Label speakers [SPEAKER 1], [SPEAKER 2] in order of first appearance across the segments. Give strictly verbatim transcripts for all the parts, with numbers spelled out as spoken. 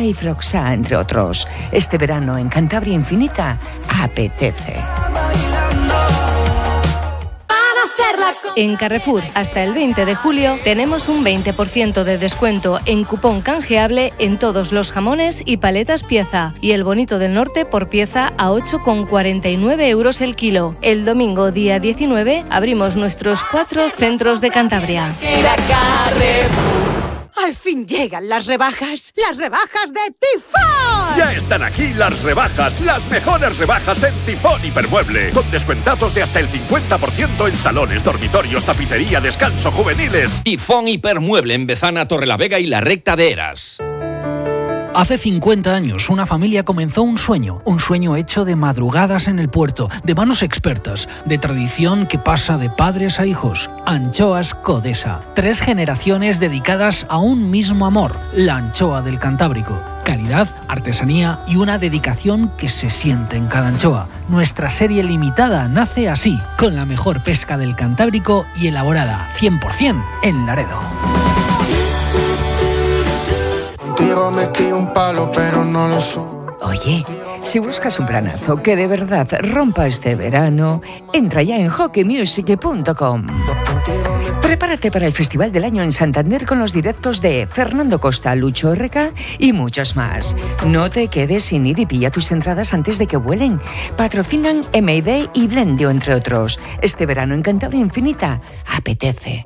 [SPEAKER 1] y Froxá, entre otros. Este verano en Cantabria Infinita apetece.
[SPEAKER 2] En Carrefour, hasta el veinte de julio, tenemos un veinte por ciento de descuento en cupón canjeable en todos los jamones y paletas pieza. Y el bonito del norte por pieza a ocho con cuarenta y nueve euros el kilo. El domingo, día diecinueve, abrimos nuestros cuatro centros de Cantabria.
[SPEAKER 3] Al fin llegan las rebajas, las rebajas de Tifón.
[SPEAKER 4] Ya están aquí las rebajas, las mejores rebajas en Tifón Hipermueble, con descuentazos de hasta el cincuenta por ciento en salones, dormitorios, tapicería, descanso, juveniles.
[SPEAKER 5] Tifón Hipermueble en Bezana, Torrelavega y la Recta de Eras.
[SPEAKER 6] Hace cincuenta años, una familia comenzó un sueño, un sueño hecho de madrugadas en el puerto, de manos expertas, de tradición que pasa de padres a hijos. Anchoas Codesa. Tres generaciones dedicadas a un mismo amor, la anchoa del Cantábrico. Calidad, artesanía y una dedicación que se siente en cada anchoa. Nuestra serie limitada nace así, con la mejor pesca del Cantábrico y elaborada cien por ciento en Laredo.
[SPEAKER 7] Me escribo un palo, pero no lo subo.
[SPEAKER 1] Oye, si buscas un planazo que de verdad rompa este verano, entra ya en hockey music punto com. Prepárate para el Festival del Año en Santander con los directos de Fernando Costa, Lucho R K y muchos más. No te quedes sin ir y pilla tus entradas antes de que vuelen. Patrocinan M and A y Blendio, entre otros. Este verano en Cantabria Infinita apetece.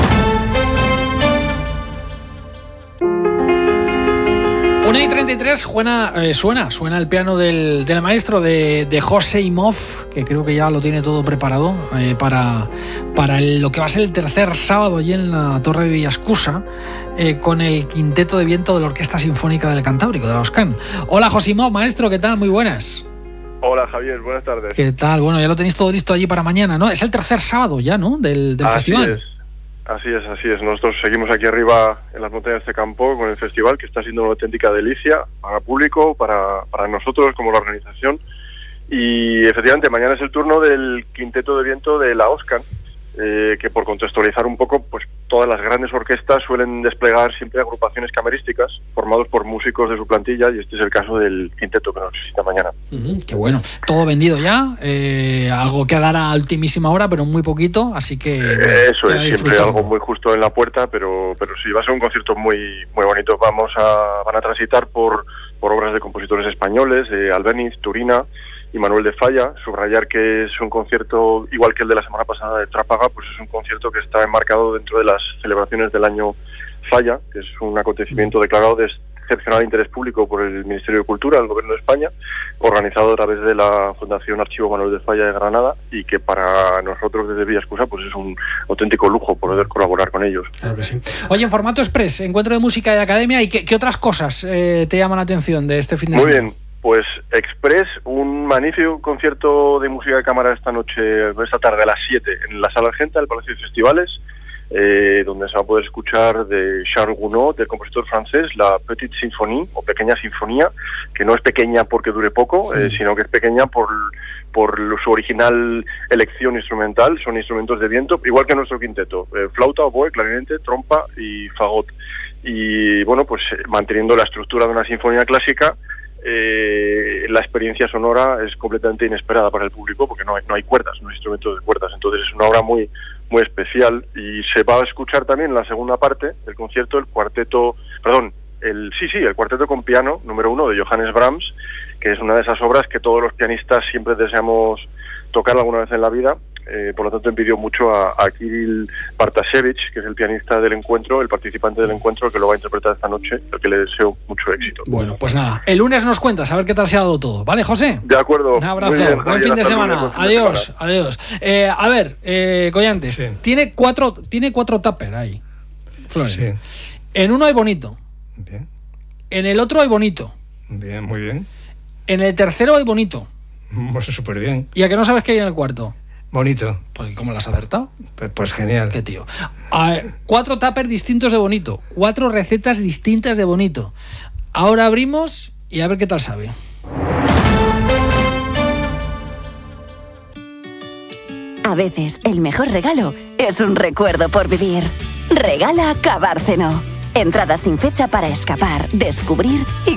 [SPEAKER 6] una y treinta y tres, suena, eh, suena, suena el piano del, del maestro de, de José Imov, que creo que ya lo tiene todo preparado eh, para, para el, lo que va a ser el tercer sábado allí en la Torre de Villascusa, eh, con el quinteto de viento de la Orquesta Sinfónica del Cantábrico, de la OSCAN. Hola José Imov, maestro, ¿qué tal? Muy buenas.
[SPEAKER 8] Hola Javier, buenas tardes.
[SPEAKER 6] ¿Qué tal? Bueno, ya lo tenéis todo listo allí para mañana, ¿no? Es el tercer sábado ya, ¿no? Del, del
[SPEAKER 8] así
[SPEAKER 6] festival.
[SPEAKER 8] Es. Así es, así es. Nosotros seguimos aquí arriba en las montañas de Campo con el festival, que está siendo una auténtica delicia para el público, para, para nosotros como la organización. Y efectivamente, mañana es el turno del quinteto de viento de la OSCAN, eh, que por contextualizar un poco, pues todas las grandes orquestas suelen desplegar siempre agrupaciones camerísticas formados por músicos de su plantilla, y este es el caso del quinteto que nos visita mañana.
[SPEAKER 6] Uh-huh, qué bueno. Todo vendido ya, eh, algo que dará a ultimísima hora, pero muy poquito, así que... Bueno,
[SPEAKER 8] eh, eso es, siempre algo muy justo en la puerta, pero pero sí, va a ser un concierto muy muy bonito. Vamos a van a transitar por, por obras de compositores españoles, de Albéniz, Turina y Manuel de Falla. Subrayar que es un concierto, igual que el de la semana pasada de Trápaga, pues es un concierto que está enmarcado dentro de las celebraciones del año Falla, que es un acontecimiento declarado de excepcional interés público por el Ministerio de Cultura del Gobierno de España, organizado a través de la Fundación Archivo Manuel de Falla de Granada, y que para nosotros desde Villascusa pues es un auténtico lujo poder colaborar con ellos.
[SPEAKER 6] Claro que sí. Oye, en formato express, encuentro de música y academia, ¿y qué, qué otras cosas eh, te llaman la atención de este fin de
[SPEAKER 8] Muy
[SPEAKER 6] semana?
[SPEAKER 8] Muy bien. Pues Express, un magnífico concierto de música de cámara esta noche, esta tarde a las siete, en la Sala Argenta del Palacio de Festivales, eh, donde se va a poder escuchar de Charles Gounod, del compositor francés, la Petite Symphonie, o Pequeña Sinfonía, que no es pequeña porque dure poco, sí. eh, sino que es pequeña por, por su original elección instrumental. Son instrumentos de viento, igual que nuestro quinteto, eh, flauta, oboe, clarinete, trompa y fagot. Y bueno, pues manteniendo la estructura de una sinfonía clásica, Eh, la experiencia sonora es completamente inesperada para el público, porque no hay, no hay cuerdas, no hay instrumentos de cuerdas, entonces es una obra muy muy especial. Y se va a escuchar también en la segunda parte del concierto el cuarteto, perdón, el sí, sí, el cuarteto con piano número uno de Johannes Brahms, que es una de esas obras que todos los pianistas siempre deseamos tocar alguna vez en la vida. Eh, por lo tanto, envidio mucho a, a Kirill Partasevich, que es el pianista del encuentro, el participante del encuentro, que lo va a interpretar esta noche, al que le deseo mucho éxito.
[SPEAKER 6] Bueno, pues nada, el lunes nos cuentas a ver qué tal se ha dado todo, ¿vale, José?
[SPEAKER 8] De acuerdo.
[SPEAKER 6] Un abrazo,
[SPEAKER 8] bien,
[SPEAKER 6] buen
[SPEAKER 8] Javier,
[SPEAKER 6] fin de semana.
[SPEAKER 8] Lunes, fin
[SPEAKER 6] adiós,
[SPEAKER 8] de semana.
[SPEAKER 6] adiós. Eh, a ver, eh, Collantes, sí. tiene cuatro, tiene cuatro tupper ahí, Flores. Sí. En uno hay bonito.
[SPEAKER 9] Bien.
[SPEAKER 6] En el otro hay bonito.
[SPEAKER 9] Bien, muy bien.
[SPEAKER 6] En el tercero hay bonito.
[SPEAKER 9] Pues súper bien.
[SPEAKER 6] ¿Y a que no sabes qué hay en el cuarto?
[SPEAKER 9] Bonito.
[SPEAKER 6] Pues, ¿cómo lo has acertado?
[SPEAKER 9] Pues, pues genial.
[SPEAKER 6] Qué tío. A ver, cuatro tuppers distintos de bonito. Cuatro recetas distintas de bonito. Ahora abrimos y a ver qué tal sabe.
[SPEAKER 10] A veces el mejor regalo es un recuerdo por vivir. Regala Cabárceno. Entradas sin fecha para escapar, descubrir y